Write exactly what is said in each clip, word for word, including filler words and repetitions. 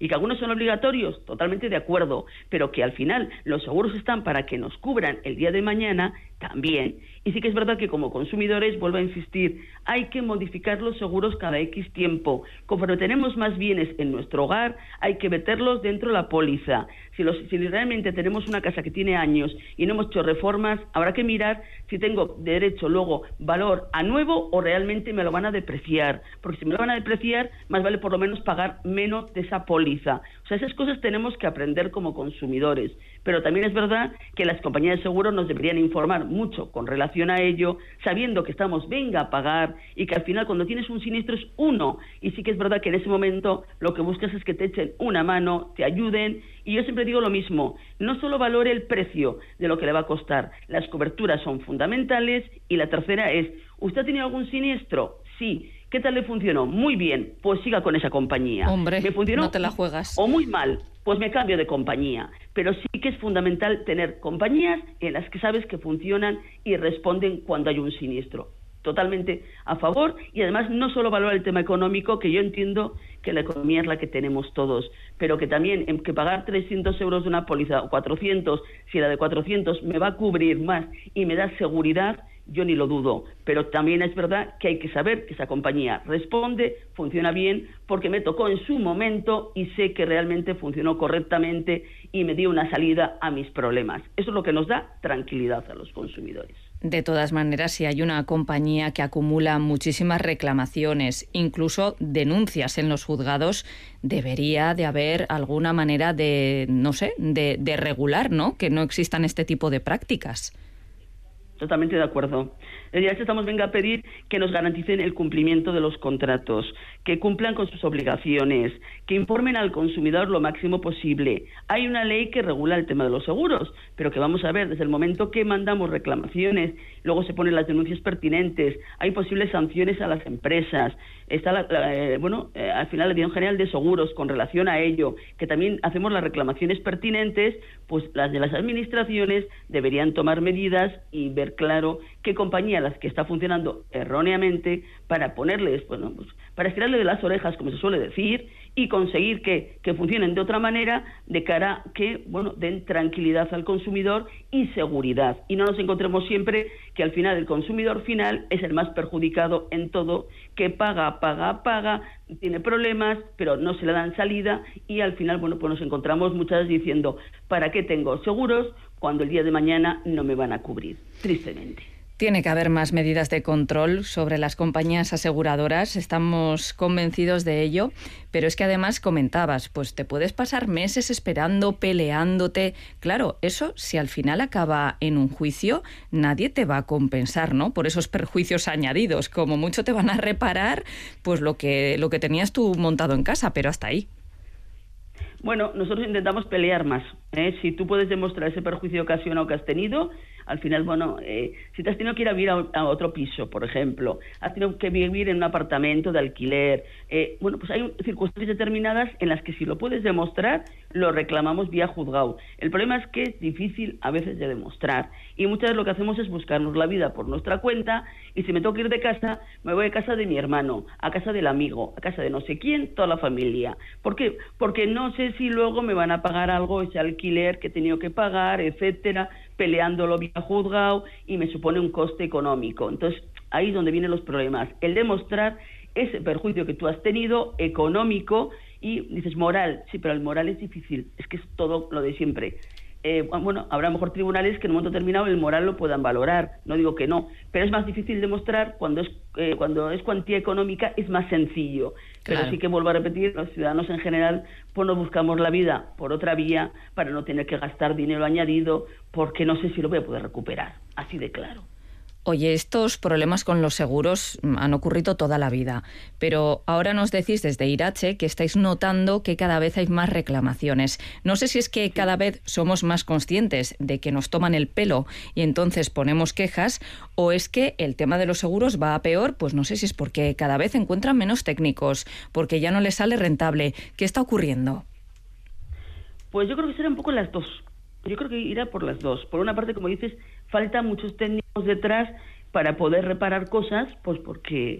y que algunos son obligatorios, totalmente de acuerdo, pero que al final los seguros están para que nos cubran el día de mañana, también. Y sí que es verdad que como consumidores, vuelvo a insistir, hay que modificar los seguros cada X tiempo. Conforme tenemos más bienes en nuestro hogar, hay que meterlos dentro de la póliza. Si, los, si realmente tenemos una casa que tiene años y no hemos hecho reformas, habrá que mirar si tengo derecho luego valor a nuevo o realmente me lo van a depreciar. Porque si me lo van a depreciar, más vale por lo menos pagar menos de esa póliza. O sea, esas cosas tenemos que aprender como consumidores. Pero también es verdad que las compañías de seguros nos deberían informar mucho con relación a ello, sabiendo que estamos venga a pagar y que al final cuando tienes un siniestro es uno. Y sí que es verdad que en ese momento lo que buscas es que te echen una mano, te ayuden. Y yo siempre digo lo mismo, no solo valore el precio de lo que le va a costar, las coberturas son fundamentales. Y la tercera es, ¿usted ha tenido algún siniestro? Sí. ¿Qué tal le funcionó? Muy bien, pues siga con esa compañía. Hombre, ¿Me funcionó? No te la juegas. O muy mal, pues me cambio de compañía. Pero sí que es fundamental tener compañías en las que sabes que funcionan y responden cuando hay un siniestro. Totalmente a favor, y además no solo valorar el tema económico, que yo entiendo que la economía es la que tenemos todos, pero que también en que pagar trescientos euros de una póliza o cuatrocientos, si la de cuatrocientos me va a cubrir más y me da seguridad, yo ni lo dudo, pero también es verdad que hay que saber que esa compañía responde, funciona bien, porque me tocó en su momento y sé que realmente funcionó correctamente y me dio una salida a mis problemas. Eso es lo que nos da tranquilidad a los consumidores. De todas maneras, si hay una compañía que acumula muchísimas reclamaciones, incluso denuncias en los juzgados, debería de haber alguna manera de, no sé, de, de regular, ¿no? Que no existan este tipo de prácticas. Totalmente de acuerdo. Ya estamos venga a pedir que nos garanticen el cumplimiento de los contratos, que cumplan con sus obligaciones, que informen al consumidor lo máximo posible. Hay una ley que regula el tema de los seguros, pero que vamos a ver, desde el momento que mandamos reclamaciones, luego se ponen las denuncias pertinentes, hay posibles sanciones a las empresas, está la, la, eh, bueno, eh, al final la Dirección General de Seguros con relación a ello, que también hacemos las reclamaciones pertinentes, pues las de las administraciones deberían tomar medidas y ver claro qué compañía las que está funcionando erróneamente para ponerles, bueno, pues para estirarle de las orejas, como se suele decir, y conseguir que, que funcionen de otra manera de cara a que, bueno, den tranquilidad al consumidor y seguridad. Y no nos encontremos siempre que al final el consumidor final es el más perjudicado en todo, que paga, paga, paga, tiene problemas, pero no se le dan salida y al final, bueno, pues nos encontramos muchas veces diciendo, ¿para qué tengo seguros cuando el día de mañana no me van a cubrir? Tristemente. Tiene que haber más medidas de control sobre las compañías aseguradoras, estamos convencidos de ello, pero es que además comentabas, pues te puedes pasar meses esperando, peleándote. Claro, eso si al final acaba en un juicio, nadie te va a compensar, ¿no? Por esos perjuicios añadidos, como mucho te van a reparar, pues lo que, lo que tenías tú montado en casa, pero hasta ahí. Bueno, nosotros intentamos pelear más, ¿eh? Si tú puedes demostrar ese perjuicio ocasionado que has tenido, al final, bueno, eh, si te has tenido que ir a vivir a, a otro piso, por ejemplo, has tenido que vivir en un apartamento de alquiler, eh, bueno, pues hay circunstancias determinadas en las que si lo puedes demostrar, lo reclamamos vía juzgado. El problema es que es difícil a veces de demostrar y muchas veces lo que hacemos es buscarnos la vida por nuestra cuenta y si me tengo que ir de casa, me voy a casa de mi hermano, a casa del amigo, a casa de no sé quién, toda la familia. ¿Por qué? Porque no sé si luego me van a pagar algo, ese alquiler que he tenido que pagar, etcétera, peleándolo vía juzgado y me supone un coste económico. Entonces, ahí es donde vienen los problemas. El demostrar ese perjuicio que tú has tenido, económico, y dices moral. Sí, pero el moral es difícil. Es que es todo lo de siempre. Eh, bueno, habrá mejor tribunales que en un momento determinado el moral lo puedan valorar. No digo que no. Pero es más difícil demostrar cuando es, eh, cuando es cuantía económica, es más sencillo. Pero claro, sí que vuelvo a repetir, los ciudadanos en general pues nos buscamos la vida por otra vía para no tener que gastar dinero añadido porque no sé si lo voy a poder recuperar, así de claro. Oye, estos problemas con los seguros han ocurrido toda la vida, pero ahora nos decís desde Irache que estáis notando que cada vez hay más reclamaciones. No sé si es que cada vez somos más conscientes de que nos toman el pelo y entonces ponemos quejas, o es que el tema de los seguros va a peor, pues no sé si es porque cada vez encuentran menos técnicos, porque ya no les sale rentable. ¿Qué está ocurriendo? Pues yo creo que será un poco las dos. Yo creo que irá por las dos. Por una parte, como dices, falta muchos técnicos detrás para poder reparar cosas, pues porque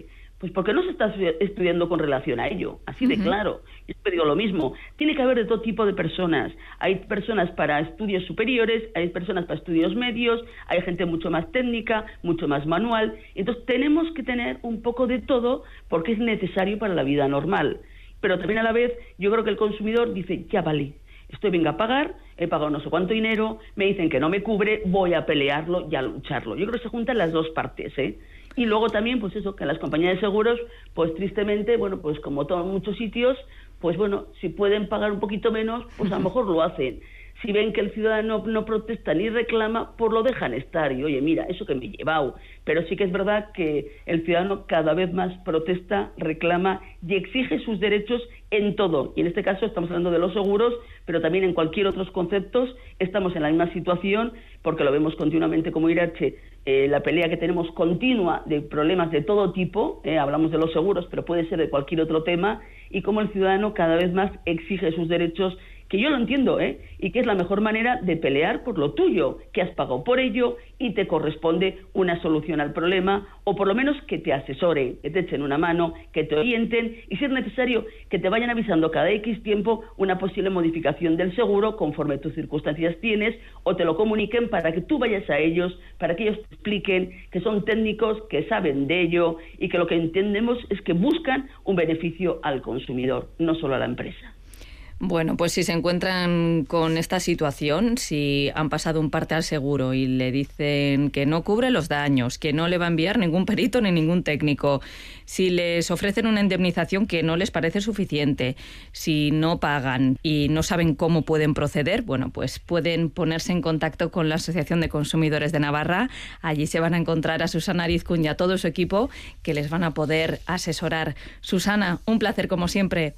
Pues porque no se está estudiando con relación a ello, así de uh-huh. claro. Yo te digo lo mismo, tiene que haber de todo tipo de personas. Hay personas para estudios superiores, hay personas para estudios medios, hay gente mucho más técnica, mucho más manual. Entonces tenemos que tener un poco de todo porque es necesario para la vida normal. Pero también a la vez yo creo que el consumidor dice, ya vale, estoy venga a pagar, he pagado no sé cuánto dinero, me dicen que no me cubre, voy a pelearlo y a lucharlo. Yo creo que se juntan las dos partes, ¿eh? Y luego también, pues eso, que las compañías de seguros, pues tristemente, bueno, pues como todos muchos sitios, pues bueno, si pueden pagar un poquito menos, pues a lo mejor lo hacen. Si ven que el ciudadano no protesta ni reclama, pues lo dejan estar. Y oye, mira, eso que me he llevado. Pero sí que es verdad que el ciudadano cada vez más protesta, reclama y exige sus derechos en todo. Y en este caso estamos hablando de los seguros, pero también en cualquier otros conceptos estamos en la misma situación, porque lo vemos continuamente como Irache, eh, la pelea que tenemos continua de problemas de todo tipo, eh, hablamos de los seguros, pero puede ser de cualquier otro tema, y como el ciudadano cada vez más exige sus derechos, que yo lo entiendo, ¿eh? Y que es la mejor manera de pelear por lo tuyo, que has pagado por ello y te corresponde una solución al problema, o por lo menos que te asesoren, que te echen una mano, que te orienten, y si es necesario, que te vayan avisando cada X tiempo una posible modificación del seguro conforme tus circunstancias tienes, o te lo comuniquen para que tú vayas a ellos, para que ellos te expliquen que son técnicos, que saben de ello, y que lo que entendemos es que buscan un beneficio al consumidor, no solo a la empresa. Bueno, pues si se encuentran con esta situación, si han pasado un parte al seguro y le dicen que no cubre los daños, que no le va a enviar ningún perito ni ningún técnico, si les ofrecen una indemnización que no les parece suficiente, si no pagan y no saben cómo pueden proceder, bueno, pues pueden ponerse en contacto con la Asociación de Consumidores de Navarra. Allí se van a encontrar a Susana Arizcún y a todo su equipo que les van a poder asesorar. Susana, un placer como siempre.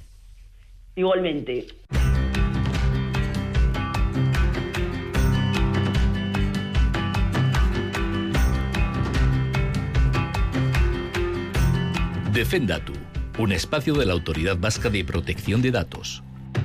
Igualmente. Defendatu, un espacio de la Autoridad Vasca de Protección de Datos.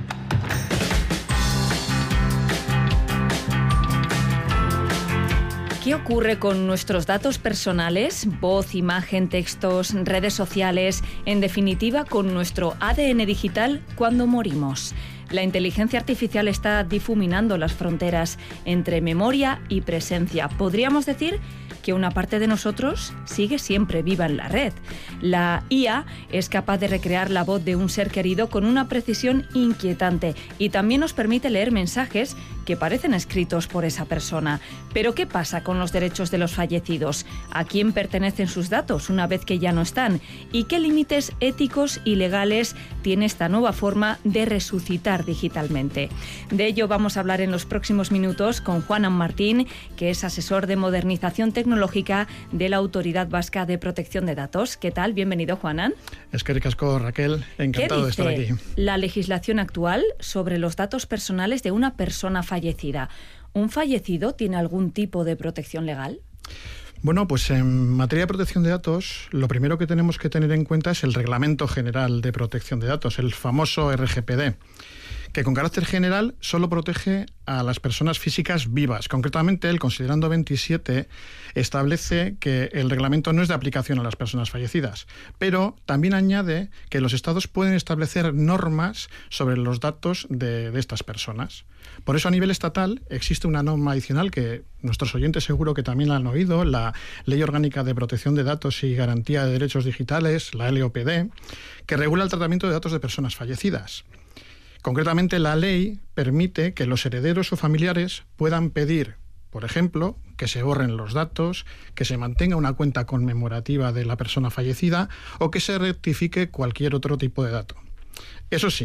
¿Qué ocurre con nuestros datos personales? Voz, imagen, textos, redes sociales, en definitiva, con nuestro A D N digital cuando morimos. La inteligencia artificial está difuminando las fronteras entre memoria y presencia. Podríamos decir que una parte de nosotros sigue siempre viva en la red. La I A es capaz de recrear la voz de un ser querido con una precisión inquietante y también nos permite leer mensajes que parecen escritos por esa persona. Pero ¿qué pasa con los derechos de los fallecidos? ¿A quién pertenecen sus datos una vez que ya no están? ¿Y qué límites éticos y legales tiene esta nueva forma de resucitar digitalmente? De ello vamos a hablar en los próximos minutos con Juanan Martín, que es asesor de modernización tecnológica de la Autoridad Vasca de Protección de Datos. ¿Qué tal? Bienvenido, Juanan. Es que ricasco, Raquel. Encantado de estar aquí. La legislación actual sobre los datos personales de una persona fallecida. ¿Un fallecido tiene algún tipo de protección legal? Bueno, pues en materia de protección de datos, lo primero que tenemos que tener en cuenta es el Reglamento General de Protección de Datos, el famoso R G P D, que con carácter general solo protege a las personas físicas vivas. Concretamente, el considerando veintisiete establece que el reglamento no es de aplicación a las personas fallecidas, pero también añade que los estados pueden establecer normas sobre los datos de, de estas personas. Por eso, a nivel estatal, existe una norma adicional que nuestros oyentes seguro que también la han oído, la Ley Orgánica de Protección de Datos y Garantía de Derechos Digitales, la L O P D, que regula el tratamiento de datos de personas fallecidas. Concretamente, la ley permite que los herederos o familiares puedan pedir, por ejemplo, que se borren los datos, que se mantenga una cuenta conmemorativa de la persona fallecida o que se rectifique cualquier otro tipo de dato. Eso sí,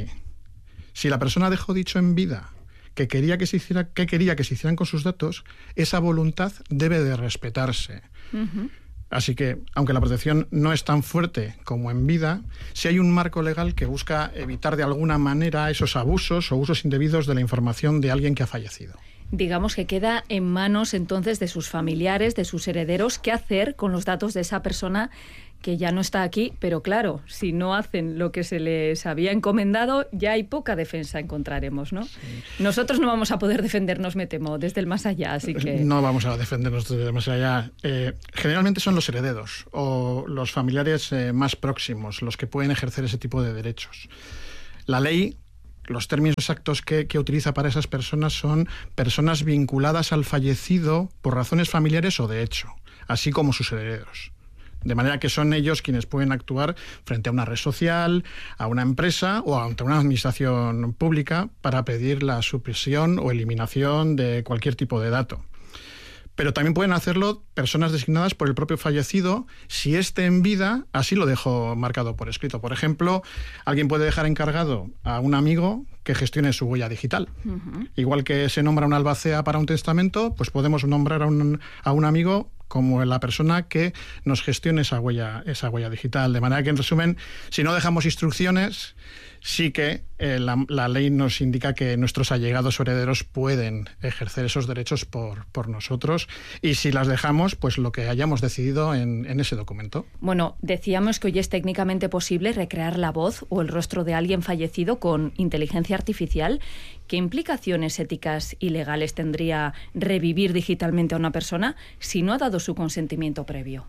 si la persona dejó dicho en vida que quería que se hiciera, que quería que se hicieran con sus datos, esa voluntad debe de respetarse. Uh-huh. Así que, aunque la protección no es tan fuerte como en vida, sí hay un marco legal que busca evitar de alguna manera esos abusos o usos indebidos de la información de alguien que ha fallecido. Digamos que queda en manos entonces de sus familiares, de sus herederos, qué hacer con los datos de esa persona que ya no está aquí, pero claro, si no hacen lo que se les había encomendado, ya hay poca defensa encontraremos, ¿no? Sí. Nosotros no vamos a poder defendernos, me temo, desde el más allá, así que... No vamos a defendernos desde el más allá. Eh, generalmente son los herederos o los familiares eh, más próximos los que pueden ejercer ese tipo de derechos. La ley, los términos exactos que, que utiliza para esas personas son personas vinculadas al fallecido por razones familiares o de hecho, así como sus herederos. De manera que son ellos quienes pueden actuar frente a una red social, a una empresa o ante una administración pública para pedir la supresión o eliminación de cualquier tipo de dato. Pero también pueden hacerlo personas designadas por el propio fallecido si éste en vida así lo dejó marcado por escrito. Por ejemplo, alguien puede dejar encargado a un amigo que gestione su huella digital. Uh-huh. Igual que se nombra un albacea para un testamento, pues podemos nombrar a un, a un amigo como la persona que nos gestione esa huella, esa huella digital. De manera que, en resumen, si no dejamos instrucciones, sí que eh, la, la ley nos indica que nuestros allegados o herederos pueden ejercer esos derechos por, por nosotros, y si las dejamos, pues lo que hayamos decidido en, en ese documento. Bueno, decíamos que hoy es técnicamente posible recrear la voz o el rostro de alguien fallecido con inteligencia artificial. ¿Qué implicaciones éticas y legales tendría revivir digitalmente a una persona si no ha dado su consentimiento previo?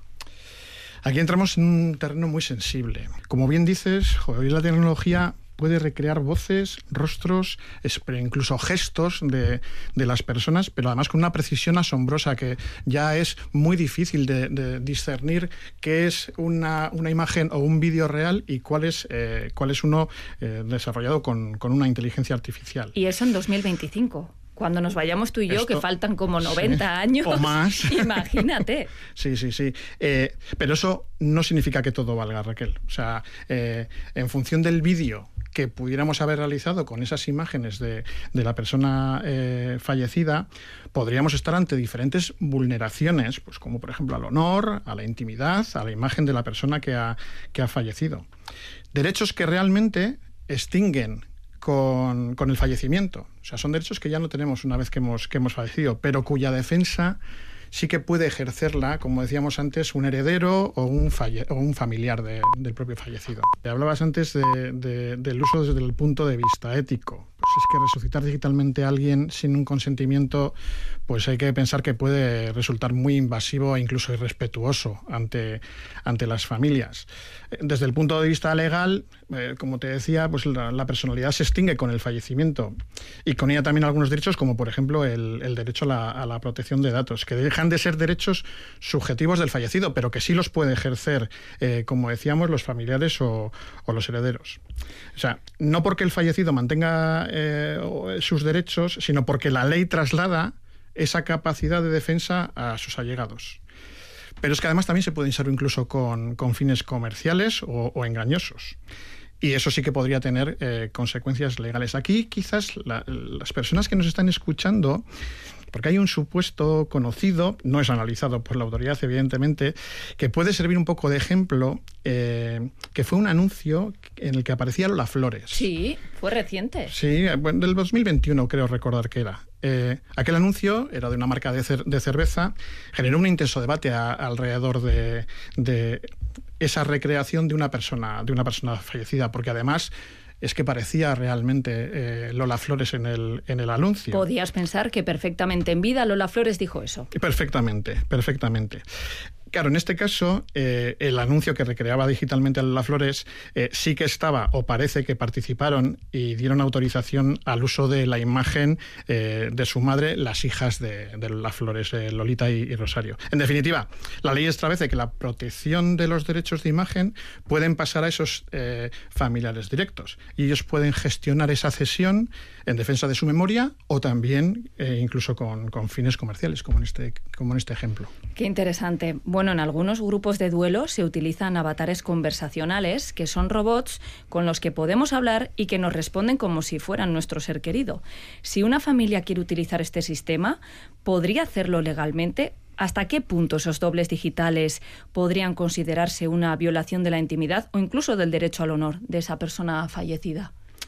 Aquí entramos en un terreno muy sensible. Como bien dices, hoy la tecnología puede recrear voces, rostros, incluso gestos de, de las personas, pero además con una precisión asombrosa que ya es muy difícil de, de discernir qué es una, una imagen o un vídeo real y cuál es, eh, cuál es uno eh, desarrollado con, con una inteligencia artificial. Y eso en dos mil veinticinco. Cuando nos vayamos tú y yo, Esto, que faltan como noventa sí, años. O más. Imagínate. Sí, sí, sí. Eh, pero eso no significa que todo valga, Raquel. O sea, eh, en función del vídeo que pudiéramos haber realizado con esas imágenes de, de la persona eh, fallecida, podríamos estar ante diferentes vulneraciones, pues como por ejemplo al honor, a la intimidad, a la imagen de la persona que ha, que ha fallecido. Derechos que realmente extinguen Con, con el fallecimiento. O sea, son derechos que ya no tenemos una vez que hemos, que hemos fallecido, pero cuya defensa sí que puede ejercerla, como decíamos antes, un heredero o un, falle, o un familiar de, del propio fallecido. Te hablabas antes de, de, del uso desde el punto de vista ético. Pues es que resucitar digitalmente a alguien sin un consentimiento, pues hay que pensar que puede resultar muy invasivo e incluso irrespetuoso ante, ante las familias. Desde el punto de vista legal, eh, como te decía, pues la, la personalidad se extingue con el fallecimiento y con ella también algunos derechos, como por ejemplo el, el derecho a la, a la protección de datos, que dejan de ser derechos subjetivos del fallecido, pero que sí los puede ejercer, eh, como decíamos, los familiares o, o los herederos. O sea, no porque el fallecido mantenga eh, sus derechos, sino porque la ley traslada esa capacidad de defensa a sus allegados. Pero es que además también se puede usar incluso con, con fines comerciales o, o engañosos. Y eso sí que podría tener eh, consecuencias legales. Aquí quizás la, las personas que nos están escuchando, porque hay un supuesto conocido, no es analizado por la autoridad evidentemente, que puede servir un poco de ejemplo, eh, que fue un anuncio en el que aparecía Lola Flores. Sí, fue reciente. Sí, bueno, del dos mil veintiuno creo recordar que era. Eh, aquel anuncio era de una marca de, cer- de cerveza, generó un intenso debate a- alrededor de, de esa recreación de una persona, de una persona fallecida, porque además es que parecía realmente eh, Lola Flores en el, en el anuncio. Podías pensar que perfectamente en vida Lola Flores dijo eso. Perfectamente, perfectamente. Claro, en este caso, eh, el anuncio que recreaba digitalmente a Lola Flores eh, sí que estaba, o parece que participaron y dieron autorización al uso de la imagen eh, de su madre, las hijas de, de Lola Flores, eh, Lolita y, y Rosario. En definitiva, la ley establece que la protección de los derechos de imagen pueden pasar a esos eh, familiares directos y ellos pueden gestionar esa cesión en defensa de su memoria o también eh, incluso con, con fines comerciales, como en este, como en este ejemplo. Qué interesante. Bueno, en algunos grupos de duelo se utilizan avatares conversacionales, que son robots con los que podemos hablar y que nos responden como si fueran nuestro ser querido. Si una familia quiere utilizar este sistema, ¿podría hacerlo legalmente? ¿Hasta qué punto esos dobles digitales podrían considerarse una violación de la intimidad o incluso del derecho al honor de esa persona fallecida?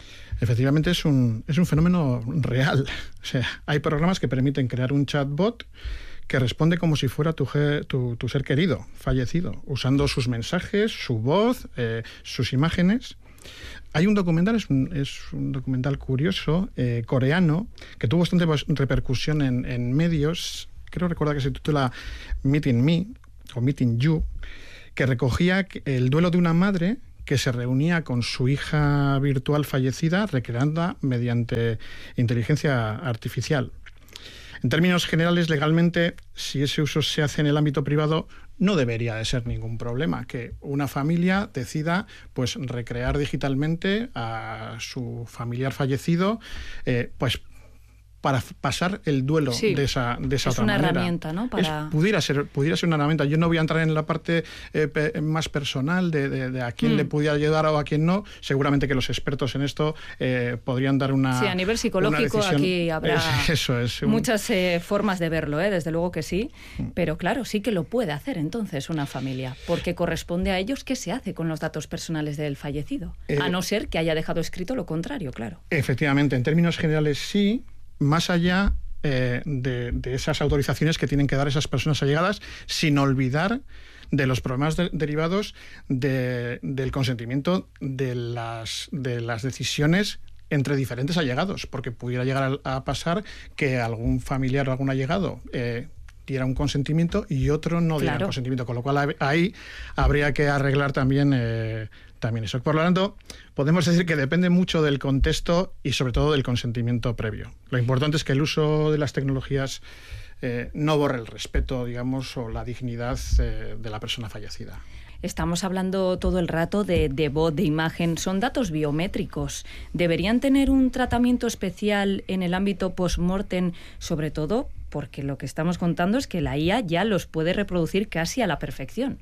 Efectivamente es un, es un fenómeno real. O sea, hay programas que permiten crear un chatbot que responde como si fuera tu, tu, tu ser querido, fallecido, usando sus mensajes, su voz, eh, sus imágenes. Hay un documental, es un, es un documental curioso, eh, coreano, que tuvo bastante repercusión en, en medios. Creo recordar que se titula Meeting Me o Meeting You, que recogía el duelo de una madre que se reunía con su hija virtual fallecida, recreada mediante inteligencia artificial. En términos generales, legalmente, si ese uso se hace en el ámbito privado, no debería de ser ningún problema que una familia decida pues recrear digitalmente a su familiar fallecido, eh, pues para pasar el duelo sí, de esa, de esa otra manera. Es una herramienta, ¿no? Para... Es, pudiera, ser, pudiera ser una herramienta. Yo no voy a entrar en la parte eh, pe, más personal de, de, de a quién mm. le pudiera ayudar o a quién no. Seguramente que los expertos en esto eh, podrían dar una... Sí, a nivel psicológico aquí habrá es, eso es, un... muchas eh, formas de verlo, ¿eh? Desde luego que sí. Pero claro, sí que lo puede hacer entonces una familia, porque corresponde a ellos qué se hace con los datos personales del fallecido. Eh, a no ser que haya dejado escrito lo contrario, claro. Efectivamente, en términos generales sí, más allá eh, de, de esas autorizaciones que tienen que dar esas personas allegadas, sin olvidar de los problemas de, derivados de, del consentimiento de las, de las decisiones entre diferentes allegados, porque pudiera llegar a, a pasar que algún familiar o algún allegado eh, diera un consentimiento y otro no diera claro. un consentimiento, con lo cual ahí habría que arreglar también... Eh, También eso. Por lo tanto, podemos decir que depende mucho del contexto y sobre todo del consentimiento previo. Lo importante es que el uso de las tecnologías eh, no borre el respeto, digamos, o la dignidad eh, de la persona fallecida. Estamos hablando todo el rato de, de voz, de imagen. Son datos biométricos. ¿Deberían tener un tratamiento especial en el ámbito post-mortem, sobre todo porque lo que estamos contando es que la I A ya los puede reproducir casi a la perfección?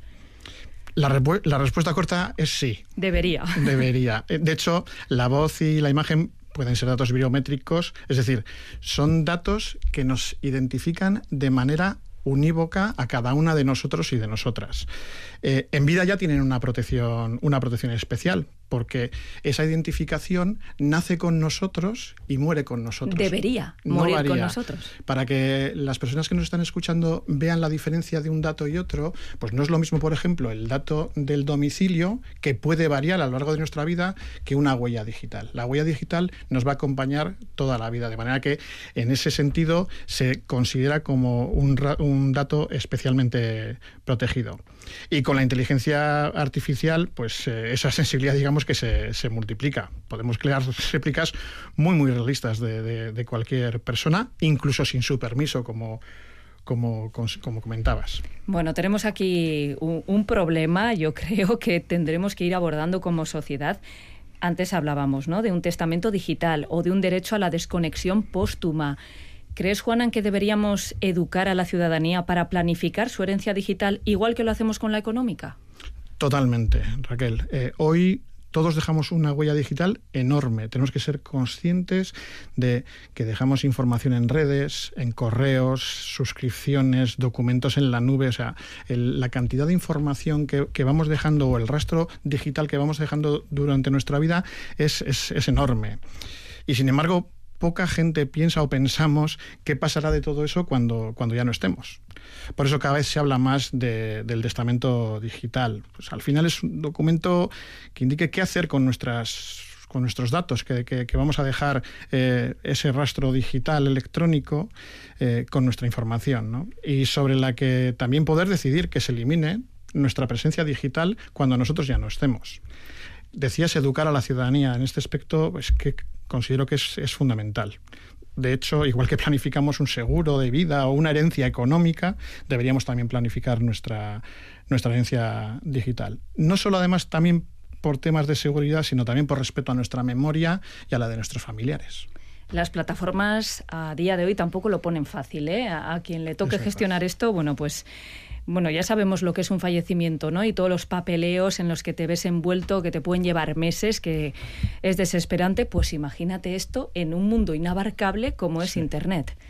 La, repu- la respuesta corta es sí. Debería. Debería. De hecho, la voz y la imagen pueden ser datos biométricos, es decir, son datos que nos identifican de manera unívoca a cada una de nosotros y de nosotras. Eh, en vida ya tienen una protección, una protección especial, porque esa identificación nace con nosotros y muere con nosotros. Debería no morir varía. con nosotros. Para que las personas que nos están escuchando vean la diferencia de un dato y otro, pues no es lo mismo, por ejemplo, el dato del domicilio, que puede variar a lo largo de nuestra vida, que una huella digital. La huella digital nos va a acompañar toda la vida, de manera que en ese sentido se considera como un, un dato especialmente protegido. Y con la inteligencia artificial, pues eh, esa sensibilidad, digamos, que se, se multiplica. Podemos crear réplicas muy, muy realistas de, de, de cualquier persona, incluso sin su permiso, como, como, como comentabas. Bueno, tenemos aquí un, un problema, yo creo que tendremos que ir abordando como sociedad. Antes hablábamos, ¿no?, de un testamento digital o de un derecho a la desconexión póstuma. ¿Crees, Juana, en que deberíamos educar a la ciudadanía para planificar su herencia digital igual que lo hacemos con la económica? Totalmente, Raquel. Eh, hoy todos dejamos una huella digital enorme. Tenemos que ser conscientes de que dejamos información en redes, en correos, suscripciones, documentos en la nube. O sea, el, la cantidad de información que, que vamos dejando, o el rastro digital que vamos dejando durante nuestra vida es, es, es enorme. Y sin embargo, poca gente piensa o pensamos qué pasará de todo eso cuando, cuando ya no estemos. Por eso cada vez se habla más de, del testamento digital. Pues al final es un documento que indique qué hacer con nuestras con nuestros datos, que, que, que vamos a dejar eh, ese rastro digital electrónico eh, con nuestra información, ¿no? Y sobre la que también poder decidir que se elimine nuestra presencia digital cuando nosotros ya no estemos. Decías educar a la ciudadanía en este aspecto, pues que considero que es, es fundamental. De hecho, igual que planificamos un seguro de vida o una herencia económica, deberíamos también planificar nuestra, nuestra herencia digital. No solo, además, también por temas de seguridad, sino también por respeto a nuestra memoria y a la de nuestros familiares. Las plataformas a día de hoy tampoco lo ponen fácil, ¿eh? A, a quien le toque Eso gestionar es esto, bueno, pues... Bueno, ya sabemos lo que es un fallecimiento, ¿no? Y todos los papeleos en los que te ves envuelto, que te pueden llevar meses, que es desesperante. Pues imagínate esto en un mundo inabarcable como es sí. Internet.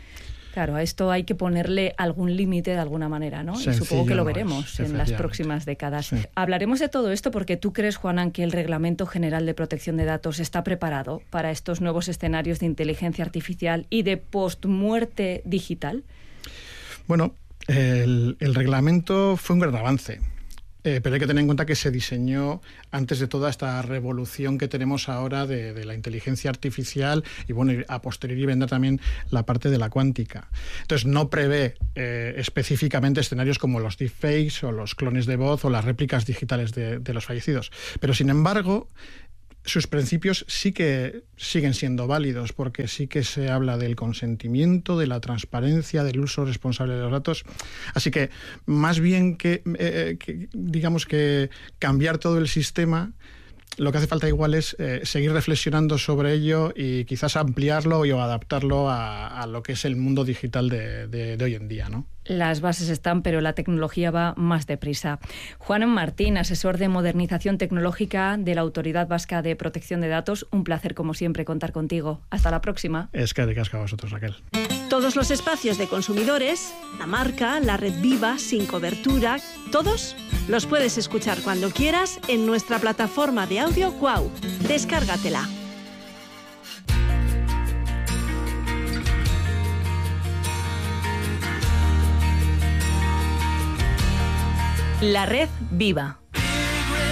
Claro, a esto hay que ponerle algún límite de alguna manera, ¿no? Sencillo, y supongo que lo no veremos es, en las próximas décadas. Sí. Hablaremos de todo esto porque tú crees, Juanan, que el Reglamento General de Protección de Datos está preparado para estos nuevos escenarios de inteligencia artificial y de postmuerte digital. Bueno, el, el reglamento fue un gran avance. Eh, pero hay que tener en cuenta que se diseñó antes de toda esta revolución que tenemos ahora de, de la inteligencia artificial y, bueno, a posteriori vendrá también la parte de la cuántica. Entonces, no prevé eh, específicamente escenarios como los deepfakes o los clones de voz o las réplicas digitales de, de los fallecidos. Pero, sin embargo, sus principios sí que siguen siendo válidos, porque sí que se habla del consentimiento, de la transparencia, del uso responsable de los datos. Así que, más bien que, eh, que digamos que cambiar todo el sistema, lo que hace falta igual es eh, seguir reflexionando sobre ello y quizás ampliarlo y o adaptarlo a, a lo que es el mundo digital de, de, de hoy en día, ¿no? Las bases están, pero la tecnología va más deprisa. Juanan Martín, asesor de modernización tecnológica de la Autoridad Vasca de Protección de Datos. Un placer, como siempre, contar contigo. Hasta la próxima. Es que de casca a vosotros, Raquel. Todos los espacios de consumidores, la marca, la red viva, sin cobertura, todos los puedes escuchar cuando quieras en nuestra plataforma de audio Guau. Descárgatela. La red viva.